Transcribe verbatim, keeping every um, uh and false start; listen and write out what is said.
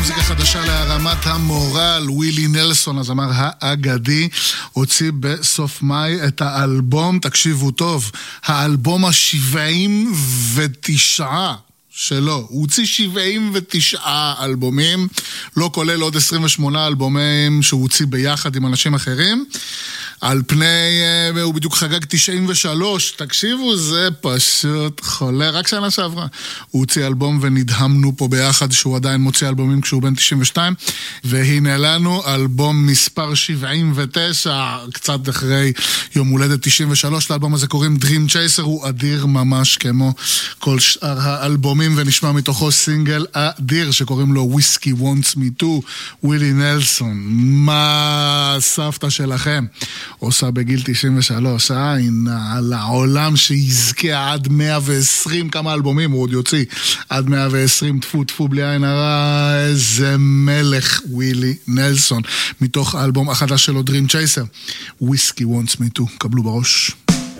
מוזיקה חדשה להרמת המורל. ווילי נלסון, הזמר האגדי, הוציא בסוף מאי את האלבום, תקשיבו טוב, האלבום ה-שבעים ותשע שלו. הוא הוציא שבעים ותשעה אלבומים, לא כולל עוד עשרים ושמונה אלבומים שהוא הוציא ביחד עם אנשים אחרים. על פני, הוא בדיוק חגג תשעים ושלוש, תקשיבו, זה פשוט חולה, רק שנה שעברה. הוא הוציא אלבום ונדהמנו פה ביחד שהוא עדיין מוציא אלבומים כשהוא בן תשעים ושתיים, והנה לנו אלבום מספר שבעים ותשע, קצת אחרי יום הולדת תשעים ושלוש, לאלבום הזה קוראים Dream Chaser, הוא אדיר ממש כמו כל שאר האלבומים, ונשמע מתוכו סינגל אדיר שקוראים לו Whiskey Wants Me To, ווילי נלסון. מה סבתא שלכם עושה בגיל תשעים ושלוש, אה? על העולם שיזכה עד מאה ועשרים, כמה אלבומים הוא עוד יוציא, עד מאה ועשרים, תפו תפו בלי עין הרע, איזה מלך ווילי נלסון, מתוך האלבום החדש שלו Dream Chaser, Whiskey Wants Me To, קבלו בראש.